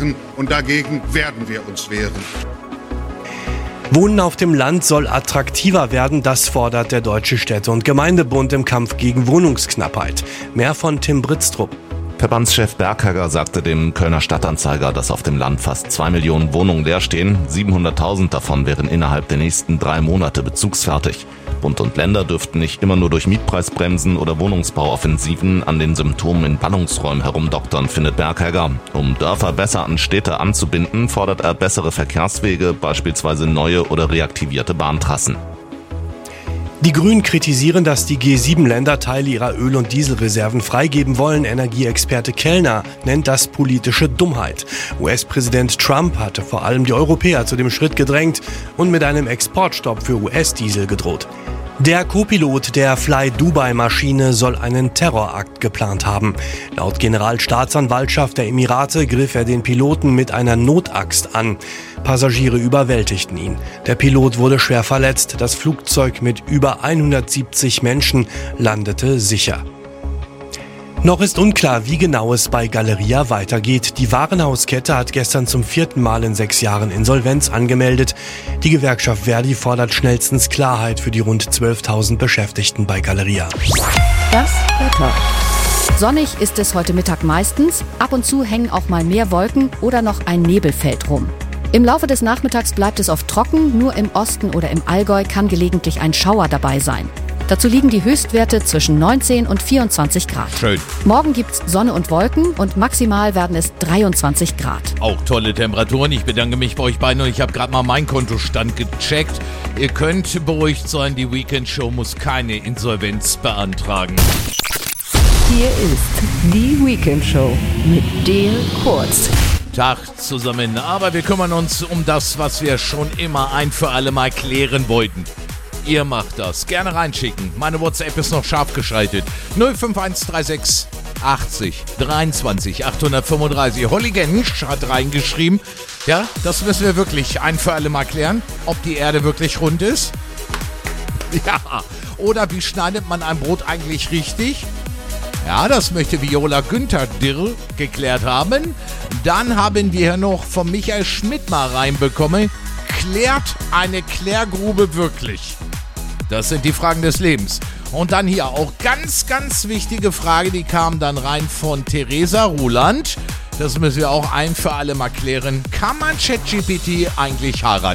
wehren und dagegen werden wir uns wehren. Wohnen auf dem Land soll attraktiver werden, das fordert der Deutsche Städte- und Gemeindebund im Kampf gegen Wohnungsknappheit. Mehr von Tim Britztrup. Verbandschef Berghegger sagte dem Kölner Stadtanzeiger, dass auf dem Land fast 2 Millionen Wohnungen leer stehen. 700.000 davon wären innerhalb der nächsten 3 Monate bezugsfertig. Bund und Länder dürften nicht immer nur durch Mietpreisbremsen oder Wohnungsbauoffensiven an den Symptomen in Ballungsräumen herumdoktern, findet Berghegger. Um Dörfer besser an Städte anzubinden, fordert er bessere Verkehrswege, beispielsweise neue oder reaktivierte Bahntrassen. Die Grünen kritisieren, dass die G7-Länder Teile ihrer Öl- und Dieselreserven freigeben wollen. Energieexperte Kellner nennt das politische Dummheit. US-Präsident Trump hatte vor allem die Europäer zu dem Schritt gedrängt und mit einem Exportstopp für US-Diesel gedroht. Der Co-Pilot der Fly-Dubai-Maschine soll einen Terrorakt geplant haben. Laut Generalstaatsanwaltschaft der Emirate griff er den Piloten mit einer Notaxt an. Passagiere überwältigten ihn. Der Pilot wurde schwer verletzt. Das Flugzeug mit über 170 Menschen landete sicher. Noch ist unklar, wie genau es bei Galeria weitergeht. Die Warenhauskette hat gestern zum 4. Mal in 6 Jahren Insolvenz angemeldet. Die Gewerkschaft Verdi fordert schnellstens Klarheit für die rund 12.000 Beschäftigten bei Galeria. Das Wetter. Sonnig ist es heute Mittag meistens. Ab und zu hängen auch mal mehr Wolken oder noch ein Nebelfeld rum. Im Laufe des Nachmittags bleibt es oft trocken. Nur im Osten oder im Allgäu kann gelegentlich ein Schauer dabei sein. Dazu liegen die Höchstwerte zwischen 19 und 24 Grad. Schön. Morgen gibt's Sonne und Wolken und maximal werden es 23 Grad. Auch tolle Temperaturen. Ich bedanke mich bei euch beiden und ich habe gerade mal meinen Kontostand gecheckt. Ihr könnt beruhigt sein, die Weekend Show muss keine Insolvenz beantragen. Hier ist die Weekend Show mit Dale Kurz. Tag zusammen, aber wir kümmern uns um das, was wir schon immer ein für alle Mal klären wollten. Ihr macht das. Gerne reinschicken. Meine WhatsApp ist noch scharf geschaltet. 05136 80 23 835. Holly Gensch hat reingeschrieben. Ja, das müssen wir wirklich ein für alle Mal klären. Ob die Erde wirklich rund ist? Ja. Oder wie schneidet man ein Brot eigentlich richtig? Ja, das möchte Viola Günther Dirr geklärt haben. Dann haben wir hier noch von Michael Schmidt mal reinbekommen. Klärt eine Klärgrube wirklich? Das sind die Fragen des Lebens. Und dann hier auch ganz, ganz wichtige Frage, die kam dann rein von Theresa Ruland. Das müssen wir auch ein für alle mal klären. Kann man ChatGPT eigentlich heiraten?